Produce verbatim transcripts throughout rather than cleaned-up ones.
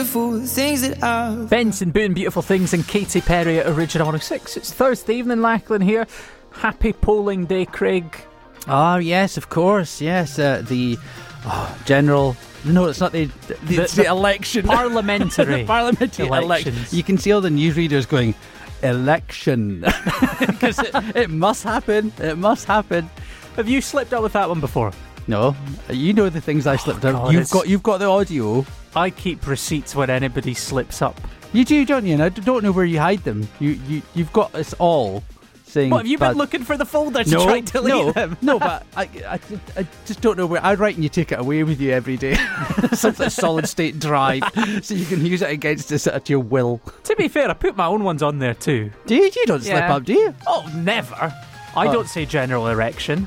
Things that I've Benson Boone, Beautiful Things, and Katy Perry at Original one oh six. It's Thursday evening, Lachlan here. Happy polling day, Craig. Ah, yes, of course, yes. Uh, the oh, general... No, it's not the... the, the it's the, the election. Parliamentary. the parliamentary elections. election. You can see all the newsreaders going, election. Because it, it must happen. It must happen. Have you slipped up with that one before? No. You know the things I slipped up. God, You've it's- got, you've got the audio. I keep receipts when anybody slips up. You do, don't you? And I don't know where you hide them. You, you, you've got us all saying... What, have you bad... been looking for the folder to no, try to delete no, them? No, but I, I, I just don't know where... I'd write and you take it away with you every day. Something like solid state drive, so you can use it against us at your will. To be fair, I put my own ones on there too. Do you? You don't slip Yeah. up, do you? Oh, never. I Oh. don't say general erection.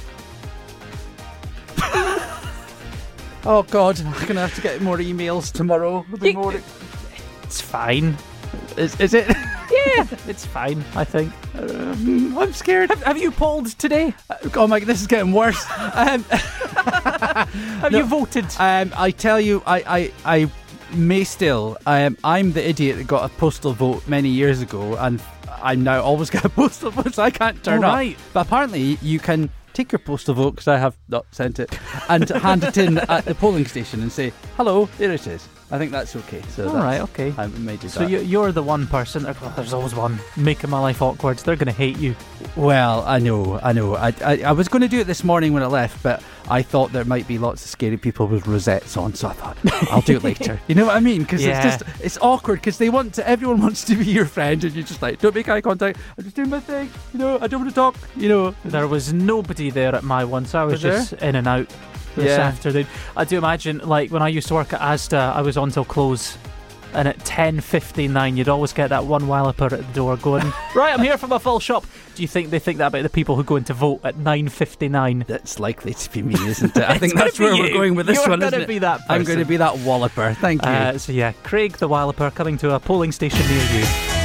Oh, God. I'm going to have to get more emails tomorrow. There'll be You- more... It's fine. Is, is it? Yeah, it's fine, I think. Um, I'm scared. Have, have you polled today? Oh, my... This is getting worse. um, Have No. you voted? Um, I tell you, I, I, I may still. Um, I'm the idiot that got a postal vote many years ago, and I'm now always got a postal vote, so I can't turn Oh, up. right. But apparently, you can take your postal vote, because I have not sent it, and hand it in at the polling station and say, "Hello, here it is." I think that's okay. So All that's, right, okay. I may do So that. you, you're the one person. Oh, there's always one making my life awkward. They're going to hate you. Well, I know, I know. I, I, I was going to do it this morning when I left, but I thought there might be lots of scary people with rosettes on, so I thought I'll do it later. You know what I mean? Because Yeah. it's just it's awkward because they want to. Everyone wants to be your friend, and you're just like, don't make eye contact. I'm just doing my thing. You know, I don't want to talk. You know. There was nobody there at my one, so I was, Was there? just in and out this Yeah. afternoon. I do imagine, like, when I used to work at Asda, I was on till close. And at ten fifty-nine, you'd always get that one walloper at the door going, right, I'm here for my full shop. Do you think they think that about the people who go in to vote at nine fifty-nine? That's likely to be me, isn't it? I think It's that's gonna where be we're you. going with this You're one, gonna isn't it? be that I'm going to person. be that walloper. Thank you. Uh, so yeah, Craig the Walloper coming to a polling station near you.